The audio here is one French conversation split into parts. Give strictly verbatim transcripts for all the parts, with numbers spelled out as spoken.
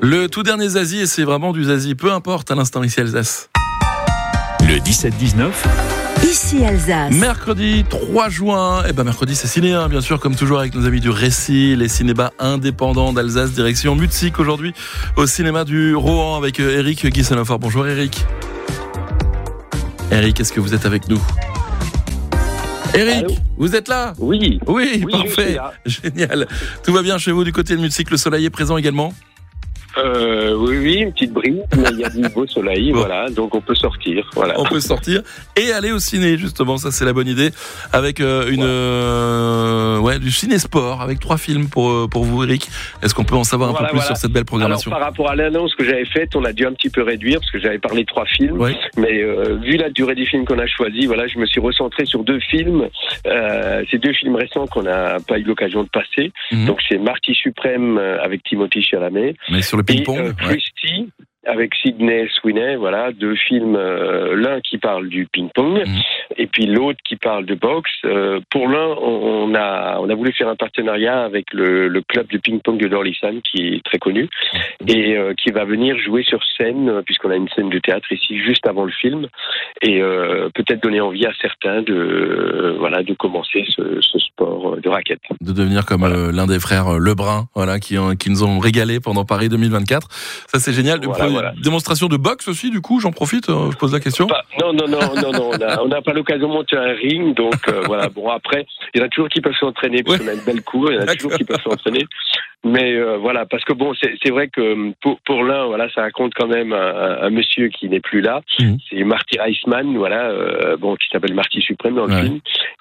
Le tout dernier Zazie, et c'est vraiment du Zazie, peu importe à l'instant ici Alsace. Le dix-sept dix-neuf. Ici Alsace. Mercredi trois juin, et ben mercredi c'est ciné, hein, bien sûr, comme toujours avec nos amis du Récit, les cinémas indépendants d'Alsace, direction Mutzig aujourd'hui au cinéma du Rohan avec Eric Guissenhofer. Bonjour Eric. Eric, est-ce que vous êtes avec nous? Eric, allô, vous êtes là? Oui. Oui, oui parfait. Génial. Tout va bien chez vous du côté de Mutzig, le soleil est présent également? Euh, oui, oui, une petite brise, mais il y a du beau soleil, bon. Voilà, donc on peut sortir, voilà. On peut sortir et aller au ciné, justement, ça c'est la bonne idée, avec euh, une, ouais. Euh, ouais, du ciné-sport, avec trois films pour, pour vous, Eric. Est-ce qu'on peut en savoir un voilà, peu plus voilà. sur cette belle programmation? Alors, par rapport à l'annonce que j'avais faite, on a dû un petit peu réduire, parce que j'avais parlé de trois films, oui. mais euh, vu la durée des films qu'on a choisi, voilà, je me suis recentré sur deux films, euh, ces deux films récents qu'on n'a pas eu l'occasion de passer, mm-hmm. donc c'est Marty Suprême avec Timothée Chalamet. Mais sur le ping-pong, et, euh, Christie, ouais. avec Sydney Sweeney, voilà, deux films, euh, l'un qui parle du ping-pong, mmh. et puis l'autre qui parle de boxe. Euh, pour l'un, on, on a on a voulu faire un partenariat avec le, le club de ping-pong de Dorlisson, qui est très connu, mmh. et euh, qui va venir jouer sur scène, puisqu'on a une scène de théâtre ici, juste avant le film, et euh, peut-être donner envie à certains de euh, voilà de commencer ce, ce sport de raquette. De devenir comme voilà. euh, l'un des frères Lebrun, voilà, qui, qui nous ont régalé pendant Paris deux mille vingt-quatre. Ça, c'est génial. Voilà, voilà. Démonstration de boxe aussi, du coup, j'en profite, euh, je pose la question. Pas, non, non, non, non, non, on n'a pas l'occasion de monter un ring, donc euh, voilà. Bon, après, il y en a toujours qui peuvent s'entraîner, parce ouais. qu'on a une belle cour, il y en a D'accord. toujours qui peuvent s'entraîner. Mais euh, voilà, parce que bon, c'est, c'est vrai que pour, pour l'un, voilà, ça raconte quand même un, un monsieur qui n'est plus là. Mmh. C'est Marty Reisman, voilà, euh, bon, qui s'appelle Marty Suprême dans le ouais. film,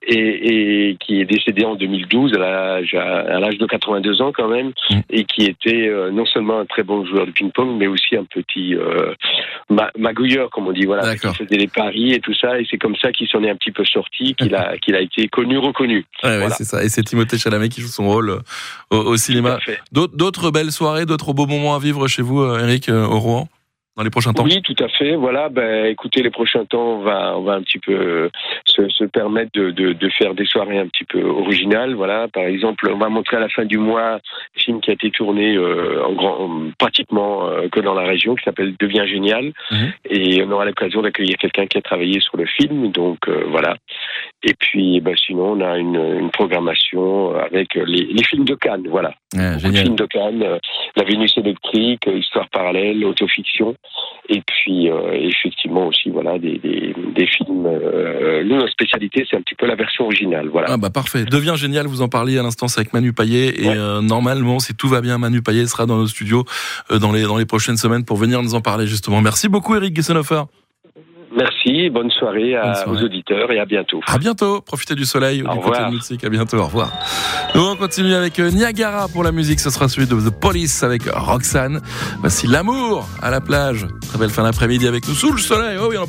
et, et qui est décédé en deux mille douze à l'âge, à l'âge de quatre-vingt-deux ans quand même, mmh. et qui était euh, non seulement un très bon joueur de ping-pong, mais aussi un petit euh, ma- magouilleur, comme on dit, voilà, qui faisait les paris et tout ça, et c'est comme ça qu'il s'en est un petit peu sorti, qu'il a, qu'il a été connu, reconnu. Ouais, voilà. ouais, c'est ça. Et c'est Timothée Chalamet qui joue son rôle au, au cinéma. D'autres, d'autres belles soirées, d'autres beaux moments à vivre chez vous, Eric, au Rohan, dans les prochains temps? Oui, tout à fait. Voilà, ben, écoutez, les prochains temps, on va, on va un petit peu euh, se, se permettre de, de, de faire des soirées un petit peu originales. Voilà, par exemple, on va montrer à la fin du mois un film qui a été tourné euh, en grand, pratiquement euh, que dans la région, qui s'appelle Deviens génial, mmh. et on aura l'occasion d'accueillir quelqu'un qui a travaillé sur le film. Donc euh, voilà. Et puis, ben, sinon, on a une, une programmation avec les, les films de Cannes. Voilà, ouais, beaucoup de films de Cannes, euh, La Vénus électrique, Histoire parallèle, autofiction. Et puis, euh, effectivement aussi, voilà, des, des, des films. Euh, nous, notre spécialité, c'est un petit peu la version originale, voilà. Ah bah parfait. Deviens génial. Vous en parliez à l'instant, c'est avec Manu Payet. Et ouais. euh, normalement, si tout va bien, Manu Payet sera dans nos studios euh, dans les dans les prochaines semaines pour venir nous en parler justement. Merci beaucoup, Eric Guissenhofer. Merci, bonne soirée, à, bonne soirée aux auditeurs et à bientôt. À bientôt, profitez du soleil au du côté de Mutzig. À bientôt, au revoir. Nous on continue avec Niagara pour la musique, ce sera celui de The Police avec Roxane. Voici L'amour à la plage. Très belle fin d'après-midi avec nous sous le soleil. Oh oui, on